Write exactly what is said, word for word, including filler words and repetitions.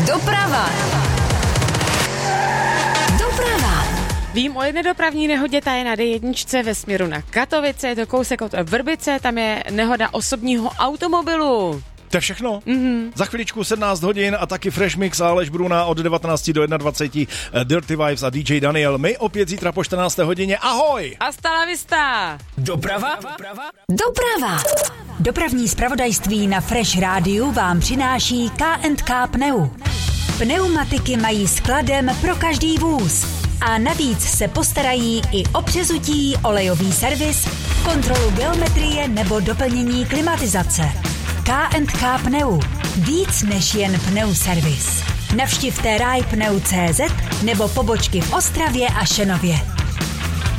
Doprava. Doprava. Vím o jedné dopravní nehodě, ta je na D jedna ve směru na Katovice, je to kousek od Vrbice, tam je nehoda osobního automobilu. To je všechno? Mm-hmm. Za chviličku sedmnáct hodin a taky Fresh Mix a Aleš Bruna od devatenácti do jednadvaceti, Dirty Vibes a D J Daniel. My opět zítra po čtrnácté hodině. Ahoj! Hasta la vista! Doprava? Doprava? Doprava! Dopravní zpravodajství na Fresh Rádiu vám přináší K and K Pneu. Pneumatiky mají skladem pro každý vůz. A navíc se postarají i o přezutí, olejový servis, kontrolu geometrie nebo doplnění klimatizace. K and K Pneu. Víc než jen pneuservis. Navštivte ráj pneu tečka cé zet nebo pobočky v Ostravě a Šenově.